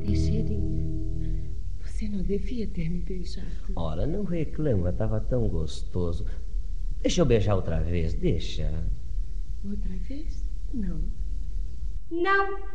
Teixeirinha, você não devia ter me beijado. Ora, não reclama, estava tão gostoso. Deixa eu beijar outra vez, deixa. Outra vez? Não. Não.